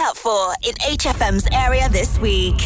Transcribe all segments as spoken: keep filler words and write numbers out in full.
out for in H F M's area this week.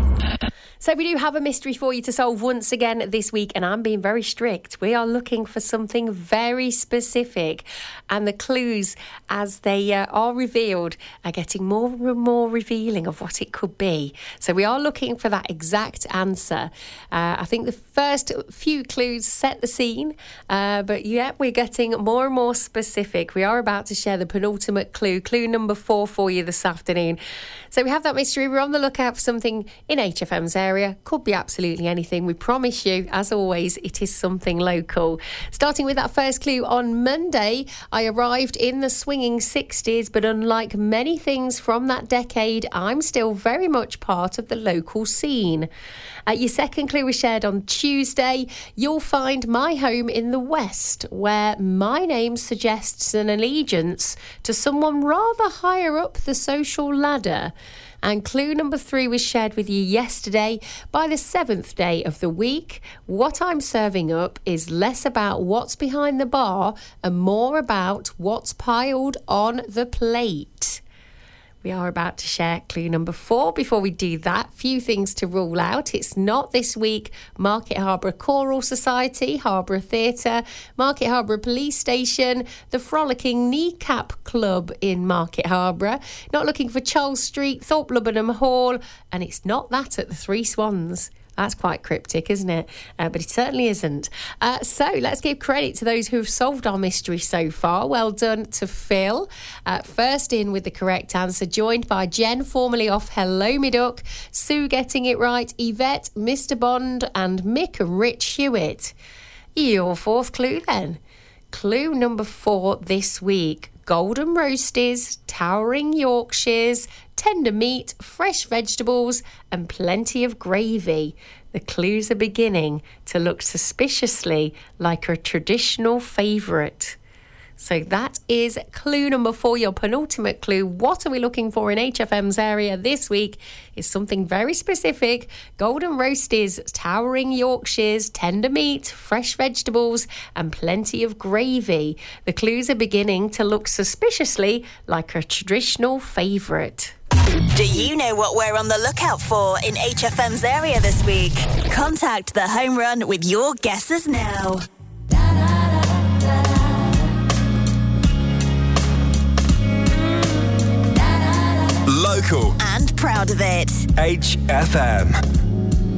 So we do have a mystery for you to solve once again this week, and I'm being very strict. We are looking for something very specific, and the clues as they uh, are revealed are getting more and more revealing of what it could be. So we are looking for that exact answer. Uh, I think the first few clues set the scene, uh, but yeah, we're getting more and more specific. We are about to share the penultimate clue, clue number four for you this afternoon. So we have that mystery. We're on the lookout for something in H F M's area. Could be absolutely anything. We promise you, as always, it is something local. Starting with that first clue, on Monday, I arrived in the swinging sixties, but unlike many things from that decade, I'm still very much part of the local scene. Uh, your second clue was shared on Tuesday. You'll find my home in the West, where my name suggests an allegiance to someone rather higher up the social ladder. And clue number three was shared with you yesterday. By the seventh day of the week, what I'm serving up is less about what's behind the bar and more about what's piled on the plate. We are about to share clue number four. Before we do that, few things to rule out. It's not this week Market Harborough Choral Society, Harborough Theatre, Market Harborough Police Station, the Frolicking Kneecap Club in Market Harborough. Not looking for Charles Street, Thorpe Lubbenham Hall, and it's not that at the Three Swans. That's quite cryptic, isn't it? Uh, but it certainly isn't. Uh, so let's give credit to those who have solved our mystery so far. Well done to Phil. Uh, first in with the correct answer, joined by Jen, formerly off Hello Me Duck, Sue getting it right, Yvette, Mister Bond and Mick and Rich Hewitt. Your fourth clue then. Clue number four this week. Golden roasties, towering Yorkshires, tender meat, fresh vegetables and plenty of gravy. The clues are beginning to look suspiciously like a traditional favourite. So that is clue number four, your penultimate clue. What are we looking for in H F M's area this week? Is something very specific. Golden roasties, towering Yorkshires, tender meat, fresh vegetables and plenty of gravy. The clues are beginning to look suspiciously like a traditional favourite. Do you know what we're on the lookout for in H F M's area this week? Contact the Home Run with your guesses now. Local and proud of it. H F M.